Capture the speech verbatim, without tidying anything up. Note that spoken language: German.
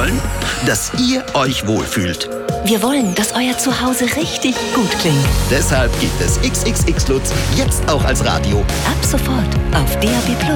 wollen? Dass ihr euch wohlfühlt. Wir wollen, dass euer Zuhause richtig gut klingt. Deshalb gibt es X X X Lutz jetzt auch als Radio. Ab sofort auf D A B Plus.